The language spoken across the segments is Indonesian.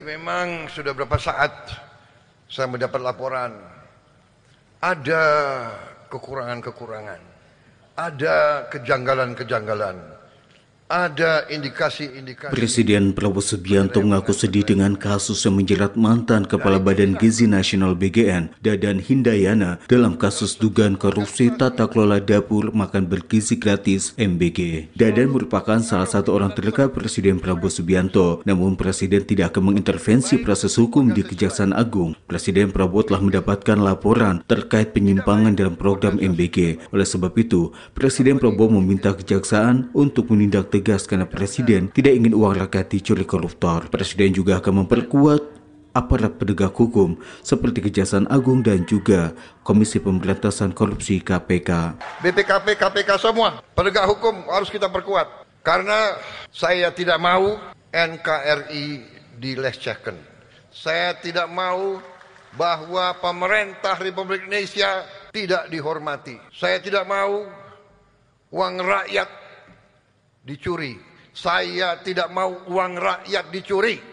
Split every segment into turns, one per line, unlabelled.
Memang sudah berapa saat saya mendapat laporan ada kekurangan-kekurangan, ada kejanggalan-kejanggalan, ada indikasi-indikasi.
Presiden Prabowo Subianto mengaku sedih dengan kasus yang menjerat mantan Kepala Badan Gizi Nasional BGN, Dadan Hindayana, dalam kasus dugaan korupsi tata kelola dapur makan bergizi gratis MBG. Dadan merupakan salah satu orang terdekat Presiden Prabowo Subianto, namun Presiden tidak akan mengintervensi proses hukum di Kejaksaan Agung. Presiden Prabowo telah mendapatkan laporan terkait penyimpangan dalam program MBG. Oleh sebab itu, Presiden Prabowo meminta Kejaksaan untuk menindak tegas karena Presiden tidak ingin uang rakyat dicuri koruptor. Presiden juga akan memperkuat aparat penegak hukum seperti Kejaksaan Agung dan juga Komisi Pemberantasan Korupsi KPK.
BPKP, KPK semua penegak hukum harus kita perkuat. Karena saya tidak mau NKRI dilecehkan. Saya tidak mau bahwa pemerintah Republik Indonesia tidak dihormati. Saya tidak mau uang rakyat dicuri. Saya tidak mau uang rakyat dicuri.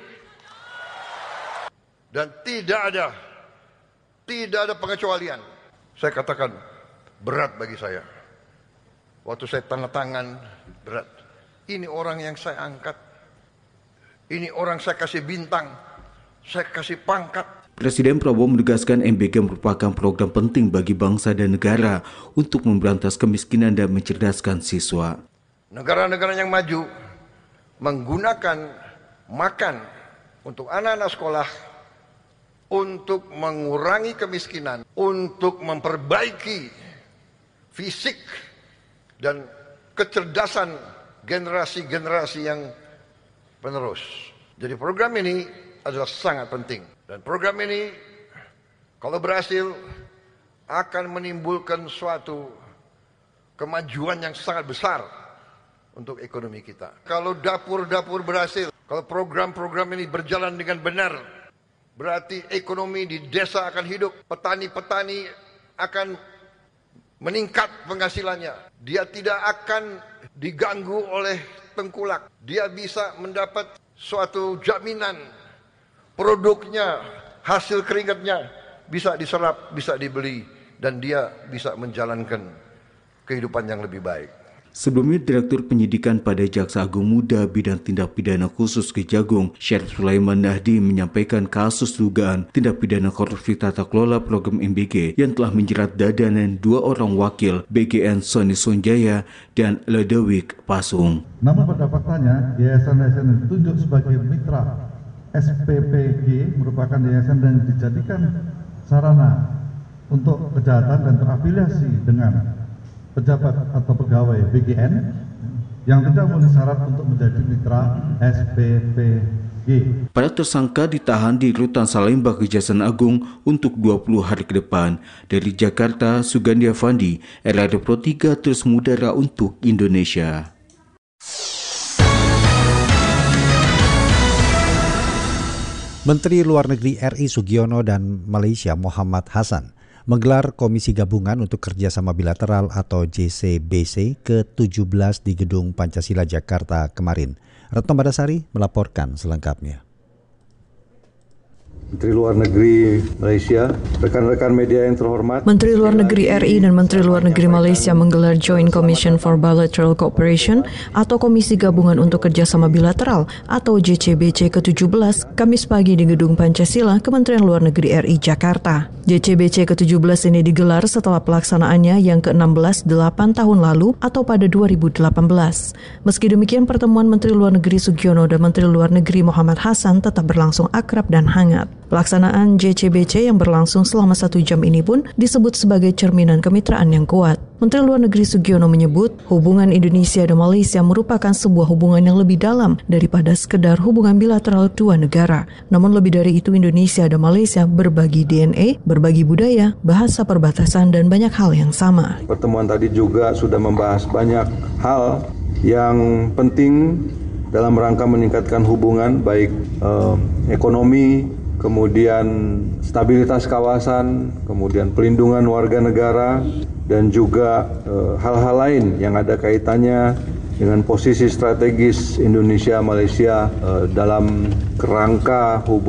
Dan tidak ada pengecualian. Saya katakan berat bagi saya. Waktu saya tanda tangan berat. Ini orang yang saya angkat. Ini orang saya kasih bintang. Saya kasih pangkat.
Presiden Prabowo menegaskan MBG merupakan program penting bagi bangsa dan negara untuk memberantas kemiskinan dan mencerdaskan siswa.
Negara-negara yang maju menggunakan makan untuk anak-anak sekolah, untuk mengurangi kemiskinan, untuk memperbaiki fisik dan kecerdasan generasi-generasi yang penerus. Jadi program ini adalah sangat penting. Dan program ini kalau berhasil akan menimbulkan suatu kemajuan yang sangat besar untuk ekonomi kita. Kalau dapur-dapur berhasil, kalau program-program ini berjalan dengan benar, berarti ekonomi di desa akan hidup, petani-petani akan meningkat penghasilannya. Dia tidak akan diganggu oleh tengkulak. Dia bisa mendapat suatu jaminan produknya, hasil keringatnya bisa diserap, bisa dibeli, dan dia bisa menjalankan kehidupan yang lebih baik.
Sebelumnya, Direktur Penyidikan pada Jaksa Agung Muda Bidang Tindak Pidana Khusus Kejagung, Syarif Sulaiman Nahdi, menyampaikan kasus dugaan tindak pidana korupsi tata kelola program MBG yang telah menjerat Dadan dan 2 orang wakil BGN, Sony Sonjaya dan Ledewik Pasung.
Namun pada faktanya, yayasan-yayasan yang ditunjuk sebagai mitra SPPG merupakan yayasan yang dijadikan sarana untuk kejahatan dan terafiliasi dengan pejabat atau pegawai BGN yang tidak memenuhi syarat untuk menjadi mitra SPPG.
Para tersangka ditahan di Rutan Salemba Kejaksaan Agung untuk 20 hari ke depan. Dari Jakarta, Sugandi Avandi, RRI Pro 3 terus mengudara untuk Indonesia.
Menteri Luar Negeri RI Sugiono dan Malaysia Muhammad Hassan menggelar Komisi Gabungan untuk Kerjasama Bilateral atau JCBC ke-17 di Gedung Pancasila Jakarta kemarin. Retno Badasari melaporkan selengkapnya.
Menteri Luar Negeri Malaysia, rekan-rekan media yang terhormat.
Menteri Luar Negeri RI dan Menteri Luar Negeri Malaysia menggelar Joint Commission for Bilateral Cooperation atau Komisi Gabungan untuk Kerjasama Bilateral atau JCBC ke-17 Kamis pagi di Gedung Pancasila, Kementerian Luar Negeri RI Jakarta. JCBC ke-17 ini digelar setelah pelaksanaannya yang ke-16 8 tahun lalu atau pada 2018. Meski demikian, pertemuan Menteri Luar Negeri Sugiono dan Menteri Luar Negeri Muhammad Hassan tetap berlangsung akrab dan hangat. Pelaksanaan JCBC yang berlangsung selama 1 jam ini pun disebut sebagai cerminan kemitraan yang kuat. Menteri Luar Negeri Sugiono menyebut hubungan Indonesia dan Malaysia merupakan sebuah hubungan yang lebih dalam daripada sekedar hubungan bilateral dua negara. Namun lebih dari itu, Indonesia dan Malaysia berbagi DNA, berbagi budaya, bahasa perbatasan, dan banyak hal yang sama.
Pertemuan tadi juga sudah membahas banyak hal yang penting dalam rangka meningkatkan hubungan baik ekonomi, kemudian stabilitas kawasan, kemudian pelindungan warga negara, dan juga hal-hal lain yang ada kaitannya dengan posisi strategis Indonesia Malaysia dalam kerangka hubungan